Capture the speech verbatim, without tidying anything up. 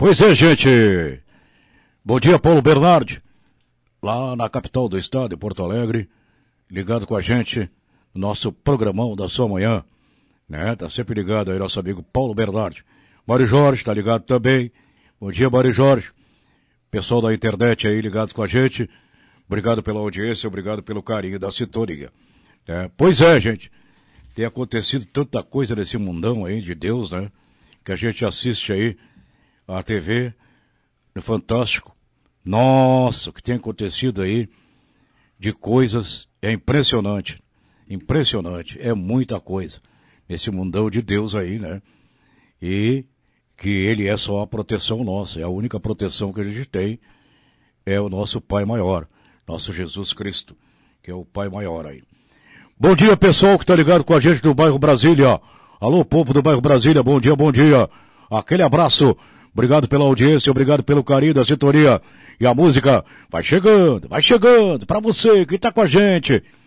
Pois é, gente. Bom dia, Paulo Bernardi. Lá na capital do estado, em Porto Alegre, ligado com a gente, nosso programão da sua manhã, né? Tá sempre ligado aí nosso amigo Paulo Bernardi. Mário Jorge tá ligado também. Bom dia, Mário Jorge. Pessoal da internet aí ligados com a gente. Obrigado pela audiência, obrigado pelo carinho da sintonia. É, pois é, gente. Tem acontecido tanta coisa nesse mundão aí de Deus, né? Que a gente assiste aí a T V, no Fantástico. Nossa, o que tem acontecido aí de coisas é impressionante. Impressionante. É muita coisa nesse mundão de Deus aí, né? E que ele é só a proteção nossa. É a única proteção que a gente tem. É o nosso Pai Maior. Nosso Jesus Cristo, que é o Pai Maior aí. Bom dia, pessoal que tá ligado com a gente do bairro Brasília. Alô, povo do bairro Brasília, bom dia, bom dia. Aquele abraço. Obrigado pela audiência, obrigado pelo carinho da sintonia. E a música vai chegando, vai chegando, pra você que tá com a gente.